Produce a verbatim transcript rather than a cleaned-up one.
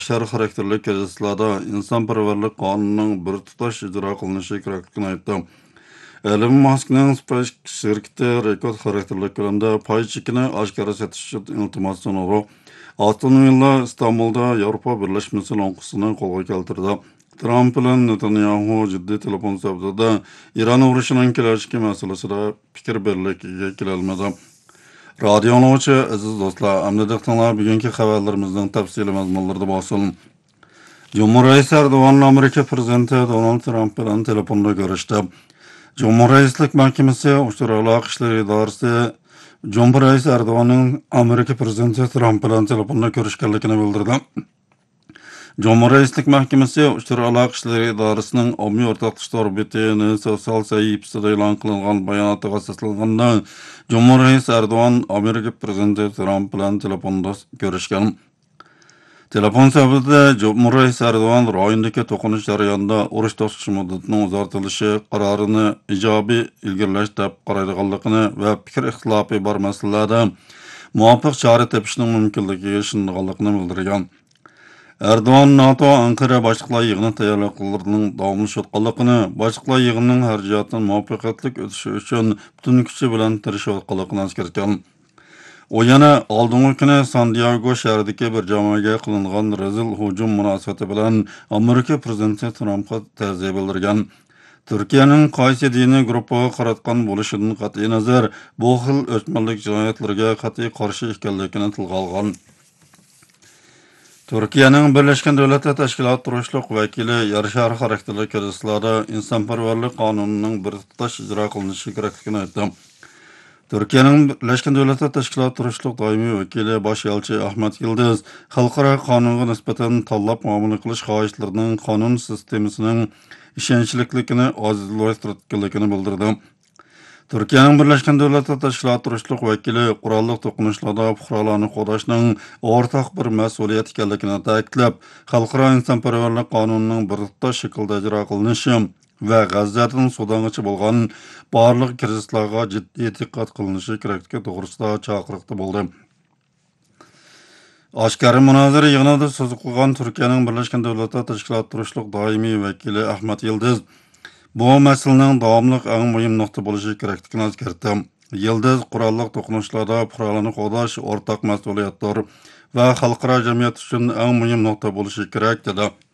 Şer xarakterli krizislarda insonparvarlik qonunining bir tutash ijro qilinishi kerakligini aytdi. Elon Muskning SpaceX şirketi rekord xarakterli ko'lamda pay chekini oshkora setish uchun iltimos sunadi. Avtomobillar İstanbulda Yevropa Birleşmesi lonkasini qo'lga keltirdi. Trump bilan Netanyahu jiddiy telefon suhbatida Iran urushining kelajagi masalasida fikr birligiga kelolmadi. Radio anlıqçı aziz dostlar, amnedektanlar bugünkü xabarlarimizning tafsili mazmunlarida bo'lsin. Cumhuriyet Erdoğan Amerika prezidenti Donald Trump bilan telefonda görüştü. Cumhuriyetlik Mahkemesi Uluslararası İşler İdaresi Cumhuriyet Erdoğan'ın Amerika prezidenti Trump bilan telefonda görüşkenligini bildirdi. Cumhuriyetlik Mahkemesi Uluslararası İşler İdaresi'nin omni ortaklık sorbetini sosyal sayfasında e'lon qilingan bayonotiga asoslanganda Cumhuriyet Erdoğan Amerika prezidenti Trump bilan telefonda görüşken. Telefon suhbatida Cumhuriyet Erdoğan rayondagi to'qinish jarayonida urush to'xtatish muddatining uzartilishi qarorini ijobiy ilgirlash deb qaraydiganligini va fikr ixtilofi bor masalalarda muvofiq chora tepishning mumkinligiga ishonganligini bildirgan. Erdoğan NATO Ankara başlıqlar yığını tayyorliqlarining davomlashayotganligini, başlıqlar yığınının harciyatının muvaffaqiyatli o'tishi uchun butun kuchi bilan tirishayotganligini eskartgan. O yana oldingi kuni San-Diego shahridagi bir jamoaga qilingan rezil hujum munosabati bilan Amerika prezidenti Trumpga ta'ziya bildirgan. Turkiyaning qaysi diniy guruhiga qaratgan bo'lishidan qat'iy nazar, bu xil o'chmanlik jinoyatlarga qat'iy qarshi ekanligini tilga olgan. Turkiyaning Birleşken Devletler Teşkilatı turishliq vakili Yarshar xarakterli krizislarda insonparvarlik qonunining bir tutash ijro qilinishi kerakligini aytdi. Türkiye'nin Birleşken Devletler Teşkilatı turishliq doimiy vakili bosh elchi Ahmet Yıldız xalqaro qonunga nisbatan tanlab muomala qilish xohishlarining qonun sistemasining ishonchliligini ozizlashtirganligini bildirdi. Türkiye'nin Birleşken Devletler Teşkilatı turishliq vakili qurolli to'qinishlarda fuqarolarni qo'llashning o'rtaq bir mas'uliyat ekanligini ta'kidlab, xalqaro insonparvarlik qonunining bir tutash shaklda ijro qilinishi ve Gazze'den Sudangacha bo'lgan barliq krizislarga jiddiy diqqat qilinishi kerakligi to'g'risida chaqiriqda bo'ldi. Oshkora munozara yig'inida so'z qilgan Turkiyaning Birleşken Devletler Teşkilatı turishliq doimiy vakili Ahmet Yıldız bu masalaning davomli eng muhim nuqta bo'lishi kerakligini eskartdi. Yıldız qurolli to'qinishlarda fuqarolarni qo'llash o'rtaq mas'uliyatdir va xalqaro jamiyat uchun eng muhim nuqta bo'lishi kerak dedi.